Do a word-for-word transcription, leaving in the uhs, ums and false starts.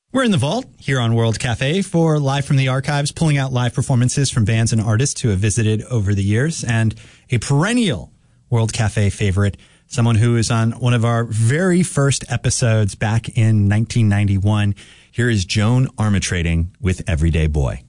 We're in the vault here on World Cafe for Live from the Archives, pulling out live performances from bands and artists who have visited over the years, and a perennial World Cafe favorite, someone who is on one of our very first episodes back in nineteen ninety-one. Here is Joan Armatrading with Everyday Boy.